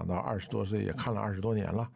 长到20多岁也看了20多年了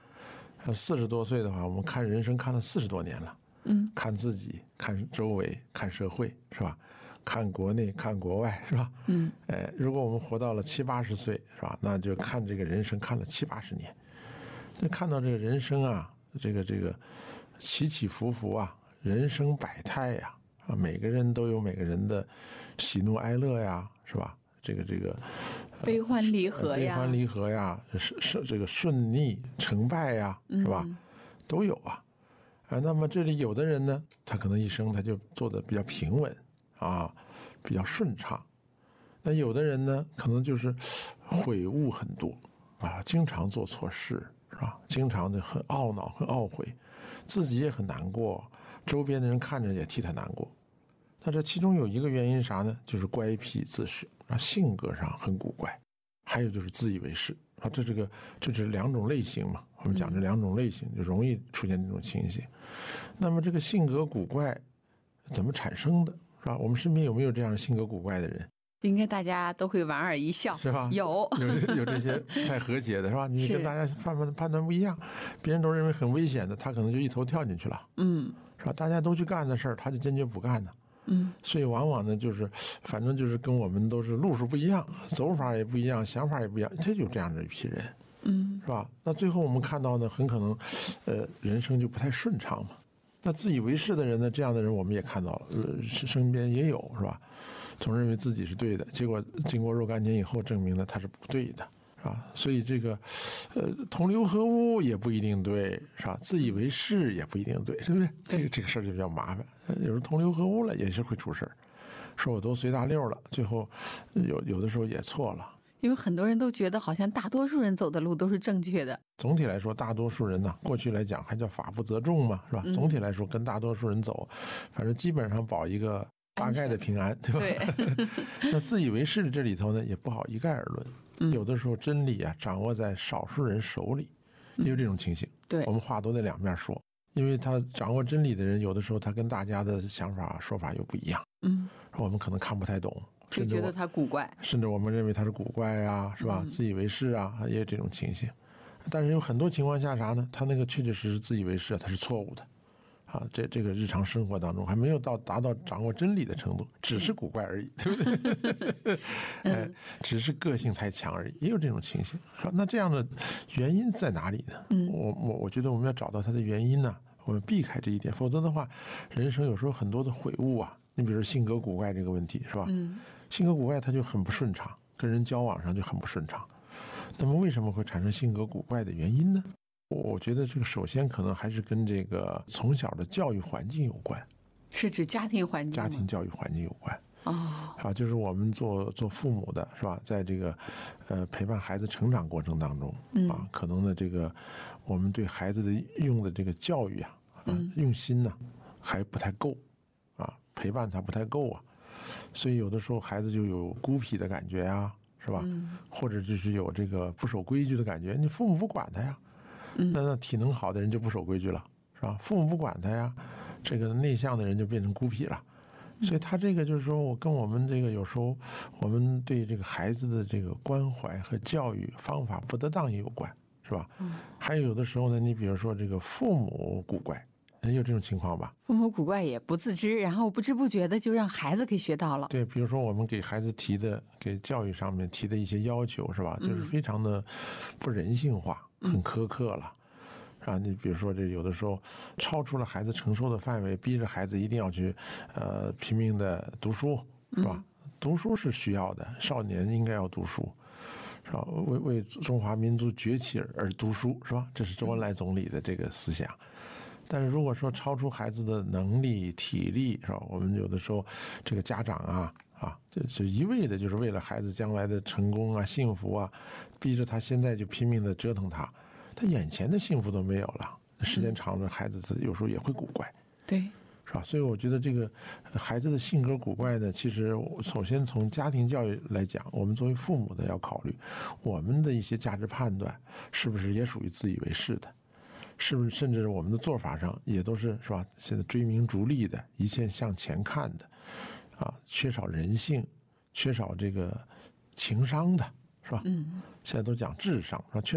，40多岁的话，我们看人生看了40多年了。看自己，看周围，看社会，是吧？看国内，看国外，是吧？如果我们活到了70、80岁，是吧？那就看这个人生看了70、80年。那看到这个人生啊，这个起起伏伏啊，人生百态呀，每个人都有每个人的喜怒哀乐呀，是吧？这个悲欢离合呀， 悲欢离合呀，是这个顺逆成败呀，是吧？都有啊。那么这里有的人呢，他可能一生他就做得比较平稳啊，比较顺畅。那有的人呢，可能就是悔悟很多啊，经常做错事，是吧？经常的很懊恼、很懊悔，自己也很难过，周边的人看着也替他难过。那这其中有一个原因是啥呢？就是乖僻自恃啊，性格上很古怪，还有就是自以为是啊，这是2种类型嘛。我们讲这2种类型就容易出现这种情形。那么这个性格古怪怎么产生的，是吧？我们身边有没有这样性格古怪的人？ 应该大家都会莞尔一笑， 是吧？有这些太和谐的，是吧？你跟大家判断不一样，别人都认为很危险的，他可能就一头跳进去了，是吧？大家都去干的事儿，他就坚决不干呢。所以往往呢，就是反正就是跟我们都是路数不一样，走法也不一样，想法也不一样，他就这样的一批人，是吧？那最后我们看到呢，很可能，人生就不太顺畅嘛。那自以为是的人呢，这样的人我们也看到了，身边也有，是吧？总认为自己是对的，结果经过若干年以后，证明了他是不对的，是吧？所以这个，同流合污也不一定对，是吧？自以为是也不一定对，是不是？这个事儿就比较麻烦。有时候同流合污了也是会出事儿，说我都随大溜了，最后有的时候也错了。 因为很多人都觉得好像大多数人走的路都是正确的。 总体来说，大多数人呢，过去来讲还叫法不责众嘛，是吧？总体来说，跟大多数人走，反正基本上保一个大概的平安，对吧？对。那自以为是的这里头呢，也不好一概而论。有的时候真理啊，掌握在少数人手里，也有这种情形。 对， 我们话都得两面说，因为他掌握真理的人，有的时候他跟大家的想法说法又不一样。我们可能看不太懂。 就觉得他古怪， 甚至我们认为他是古怪啊，是吧？自以为是啊，也有这种情形。但是有很多情况下啥呢？他那个确确实实自以为是，他是错误的啊。这个日常生活当中还没有达到掌握真理的程度，只是古怪而已，对不对？只是个性太强而已，也有这种情形。那这样的原因在哪里呢？我觉得我们要找到它的原因呢，我们避开这一点，否则的话，人生有时候很多的悔悟啊。你比如说性格古怪这个问题，是吧？性格古怪他就很不顺畅，跟人交往上就很不顺畅。那么为什么会产生性格古怪的原因呢？我觉得这个首先可能还是跟这个从小的教育环境有关。 是指家庭环境？ 家庭教育环境有关。就是我们做父母的，是吧？在这个陪伴孩子成长过程当中可能呢这个我们对孩子的用的这个教育用心呢还不太够陪伴他不太够所以有的时候孩子就有孤僻的感觉呀，是吧？或者就是有这个不守规矩的感觉，你父母不管他呀，那体能好的人就不守规矩了，是吧？父母不管他呀，这个内向的人就变成孤僻了。所以他这个就是说我跟我们这个有时候我们对这个孩子的这个关怀和教育方法不得当也有关，是吧？还有的时候呢，你比如说这个父母古怪。有这种情况吧？ 父母古怪也不自知，然后不知不觉的就让孩子给学到了。 对，比如说我们给孩子给教育上面提的一些要求，是吧？就是非常的不人性化，很苛刻了。你比如说这有的时候超出了孩子承受的范围，逼着孩子一定要去拼命的读书，是吧？读书是需要的，少年应该要读书，是吧？为中华民族崛起而读书，是吧？这是周恩来总理的这个思想。但是如果说超出孩子的能力体力，是吧？我们有的时候这个家长就一味的就是为了孩子将来的成功幸福逼着他现在就拼命的折腾他眼前的幸福都没有了，时间长了孩子他有时候也会古怪， 对， 是吧？所以我觉得这个孩子的性格古怪呢，其实首先从家庭教育来讲，我们作为父母的要考虑我们的一些价值判断是不是也属于自以为是的，是不是甚至我们的做法上也都是吧？现在追名逐利的，一切向前看的缺少人性，缺少这个情商的，是吧？现在都讲智商，是吧？缺